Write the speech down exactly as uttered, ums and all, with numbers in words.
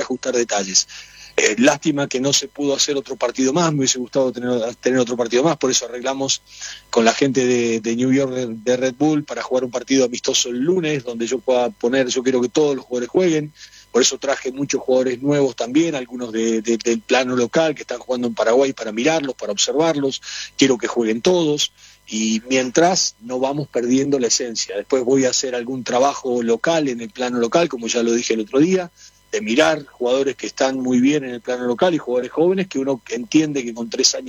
ajustar detalles. Eh, lástima que no se pudo hacer otro partido más, me hubiese gustado tener, tener otro partido más, por eso arreglamos con la gente de, de New York de, de Red Bull para jugar un partido amistoso el lunes, donde yo pueda poner, yo quiero que todos los jugadores jueguen, por eso traje muchos jugadores nuevos también, algunos de, de, del plano local que están jugando en Paraguay para mirarlos, para observarlos, quiero que jueguen todos, y mientras no vamos perdiendo la esencia. Después voy a hacer algún trabajo local en el plano local, como ya lo dije el otro día, de mirar jugadores que están muy bien en el plano local y jugadores jóvenes que uno entiende que con tres años